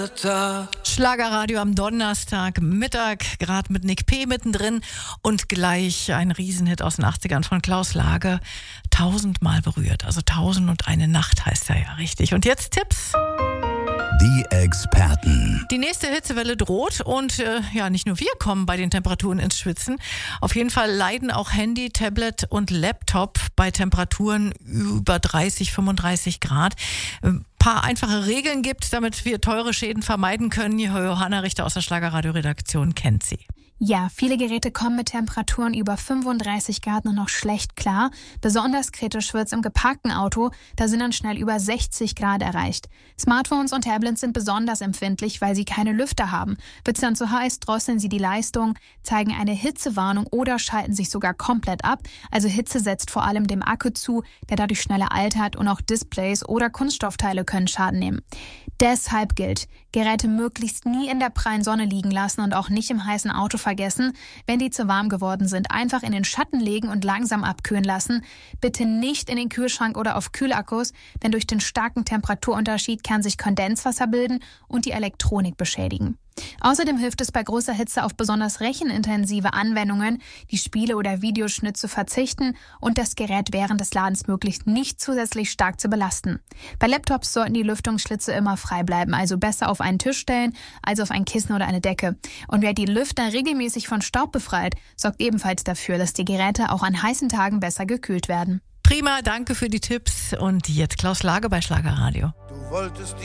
Schlagerradio am Donnerstagmittag, gerade mit Nick P. mittendrin und gleich ein Riesenhit aus den 80ern von Klaus Lage, 1000-mal berührt, also 1001 Nacht heißt er ja richtig. Und jetzt Tipps. Die Experten. Die nächste Hitzewelle droht und nicht nur wir kommen bei den Temperaturen ins Schwitzen. Auf jeden Fall leiden auch Handy, Tablet und Laptop bei Temperaturen über 30, 35 Grad. Ein paar einfache Regeln gibt, damit wir teure Schäden vermeiden können. Johanna Richter aus der Schlagerradio-Redaktion kennt sie. Ja, viele Geräte kommen mit Temperaturen über 35 Grad nur noch schlecht klar. Besonders kritisch wird's im geparkten Auto, da sind dann schnell über 60 Grad erreicht. Smartphones und Tablets sind besonders empfindlich, weil sie keine Lüfter haben. Wird's dann zu heiß, drosseln sie die Leistung, zeigen eine Hitzewarnung oder schalten sich sogar komplett ab. Also Hitze setzt vor allem dem Akku zu, der dadurch schneller altert, und auch Displays oder Kunststoffteile können Schaden nehmen. Deshalb gilt, Geräte möglichst nie in der prallen Sonne liegen lassen und auch nicht im heißen Auto vergessen. Wenn die zu warm geworden sind, einfach in den Schatten legen und langsam abkühlen lassen. Bitte nicht in den Kühlschrank oder auf Kühlakkus, denn durch den starken Temperaturunterschied kann sich Kondenswasser bilden und die Elektronik beschädigen. Außerdem hilft es bei großer Hitze auf besonders rechenintensive Anwendungen, die Spiele oder Videoschnitt zu verzichten und das Gerät während des Ladens möglichst nicht zusätzlich stark zu belasten. Bei Laptops sollten die Lüftungsschlitze immer frei bleiben, also besser auf einen Tisch stellen als auf ein Kissen oder eine Decke. Und wer die Lüfter regelmäßig von Staub befreit, sorgt ebenfalls dafür, dass die Geräte auch an heißen Tagen besser gekühlt werden. Prima, danke für die Tipps und jetzt Klaus Lage bei Schlagerradio.